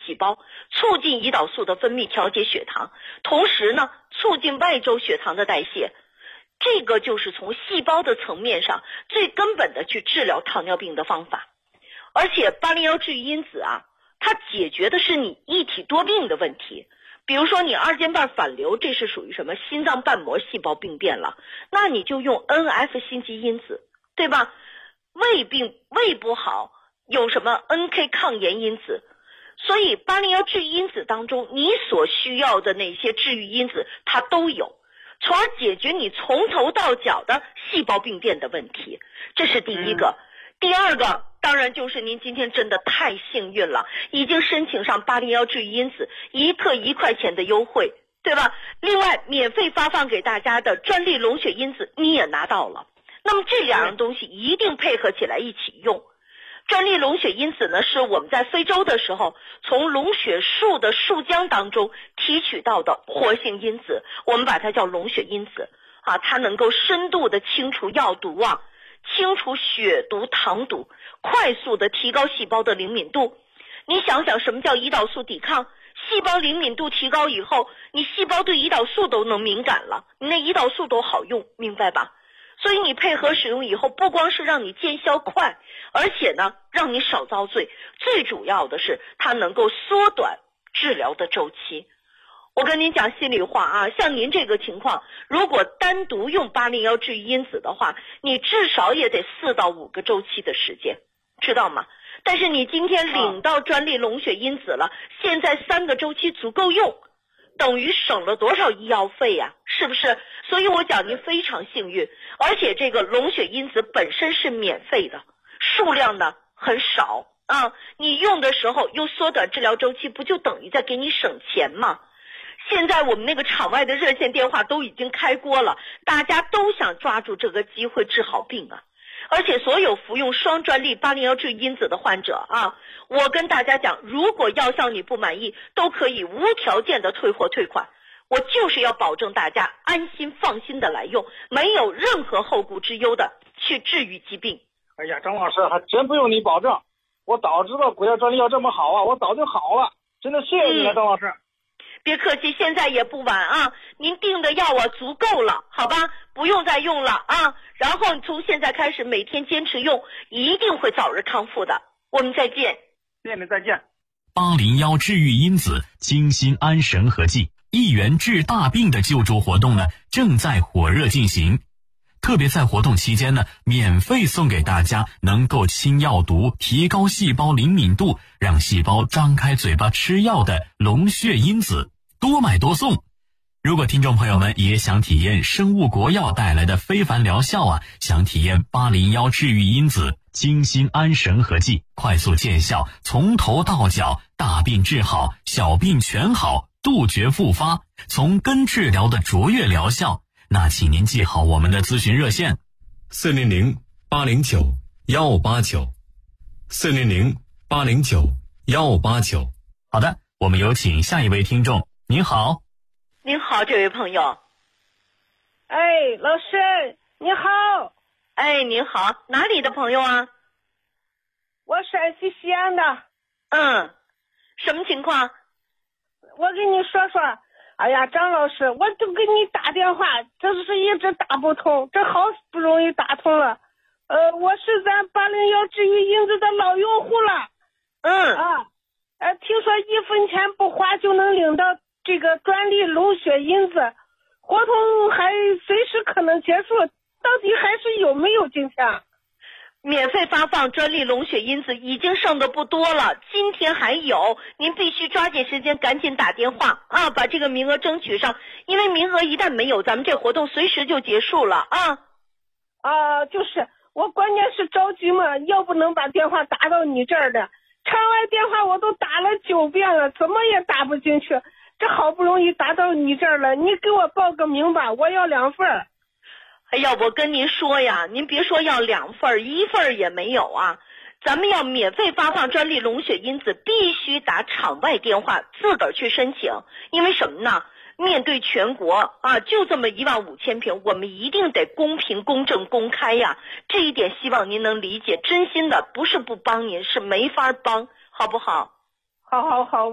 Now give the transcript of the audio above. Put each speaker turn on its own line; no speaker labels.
细胞，促进胰岛素的分泌，调节血糖，同时呢，促进外周血糖的代谢。这个就是从细胞的层面上最根本的去治疗糖尿病的方法。而且801治愈因子啊，它解决的是你一体多病的问题。比如说你二尖瓣反流，这是属于什么心脏瓣膜细胞病变了，那你就用 NF 心肌因子，对吧？胃不好，有什么 NK 抗炎因子。所以801治愈因子当中，你所需要的那些治愈因子它都有，从而解决你从头到脚的细胞病变的问题。这是第一个。第二个当然就是您今天真的太幸运了，已经申请上801治愈因子1克1块钱的优惠，对吧？另外免费发放给大家的专利龙血因子你也拿到了。那么这两样东西一定配合起来一起用。专利龙血因子呢，是我们在非洲的时候从龙血树的树浆当中提取到的活性因子，我们把它叫龙血因子啊，它能够深度的清除药毒啊，清除血毒糖毒，快速的提高细胞的灵敏度。你想想什么叫胰岛素抵抗？细胞灵敏度提高以后，你细胞对胰岛素都能敏感了，你那胰岛素都好用，明白吧？所以你配合使用以后，不光是让你见效快，而且呢让你少遭罪，最主要的是它能够缩短治疗的周期。我跟您讲心里话啊，像您这个情况，如果单独用801治愈因子的话，你至少也得4到5个周期的时间，知道吗？但是你今天领到专利龙血因子了，现在3个周期足够用，等于省了多少医药费呀，是不是？所以我讲您非常幸运，而且这个龙血因子本身是免费的，数量呢很少啊，你用的时候又缩短治疗周期，不就等于在给你省钱吗？现在我们那个场外的热线电话都已经开锅了，大家都想抓住这个机会治好病啊！而且所有服用双专利801治愈因子的患者啊，我跟大家讲，如果药效你不满意，都可以无条件的退货退款。我就是要保证大家安心放心的来用，没有任何后顾之忧的去治愈疾病。
哎呀，张老师还真不用你保证，我早知道国药专利药这么好啊，我早就好了，真的谢谢你了，张老师。
别客气，现在也不晚啊，您订的药啊足够了，好吧，不用再用了啊。然后从现在开始每天坚持用，一定会早日康复的。我们再见。
谢谢你，再见。
801治愈因子精心安神和剂1元治大病的救助活动呢，正在火热进行。特别在活动期间呢，免费送给大家能够清药毒、提高细胞灵敏度，让细胞张开嘴巴吃药的龙血因子，多买多送。如果听众朋友们也想体验生物国药带来的非凡疗效啊，想体验801治愈因子精心安神和剂，快速见效，从头到脚大病治好，小病全好，杜绝复发，从根治疗的卓越疗效，那请您记好我们的咨询热线400-809-159，400-809-159。好的，我们有请下一位听众。您好。
您好，这位朋友。
哎，老师你好。
哎，您好，哪里的朋友啊？
我陕西西安的。
什么情况？
我跟你说说。哎呀，张老师，我都给你打电话，这是一直打不通，这好不容易打通了。我是咱801治愈因子的老用户了。听说1分钱不花就能领到这个专利龙血因子，活动还随时可能结束，到底还是有没有今天？
免费发放专利龙血因子已经剩的不多了，今天还有，您必须抓紧时间赶紧打电话啊，把这个名额争取上，因为名额一旦没有，咱们这活动随时就结束了啊。
就是我关键是着急嘛，要不能把电话打到你这儿的，场外电话我都打了9遍了，怎么也打不进去，这好不容易打到你这儿了，你给我报个名吧，我要2份。
哎呀，我跟您说呀，您别说要2份，1份也没有啊。咱们要免费发放专利龙血因子，必须打场外电话自个儿去申请。因为什么呢？面对全国啊，就这么15000瓶，我们一定得公平、公正、公开呀。这一点希望您能理解，真心的，不是不帮您，是没法帮，好不好？
好。